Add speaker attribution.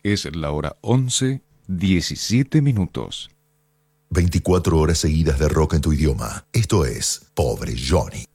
Speaker 1: Es la hora 11:17.
Speaker 2: 24 horas seguidas de rock en tu idioma. Esto es Pobre Johnny.